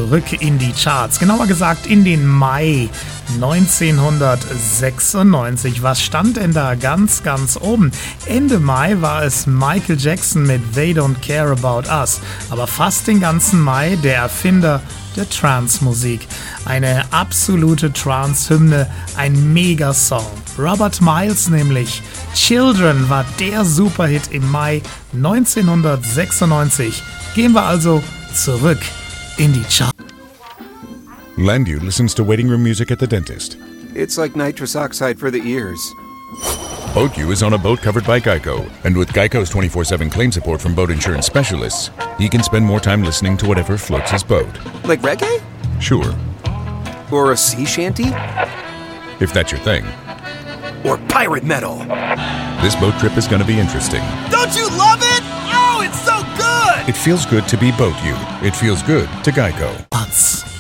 zurück in die Charts. Genauer gesagt in den Mai 1996. Was stand denn da ganz, ganz oben? Ende Mai war es Michael Jackson mit They Don't Care About Us. Aber fast den ganzen Mai der Erfinder der Trance-Musik. Eine absolute Trance-Hymne, ein Mega-Song. Robert Miles nämlich. Children war der Superhit im Mai 1996. Gehen wir also zurück in die Charts. Landu listens to waiting room music at the dentist. It's like nitrous oxide for the ears. BoatU is on a boat covered by Geico, and with Geico's 24/7 claim support from boat insurance specialists, he can spend more time listening to whatever floats his boat. Like reggae? Sure, Or a sea shanty? if that's your thing. Or pirate metal? This boat trip is going to be interesting. Don't you love it? Oh, it's so good! It feels good to be BoatU. It feels good to Geico.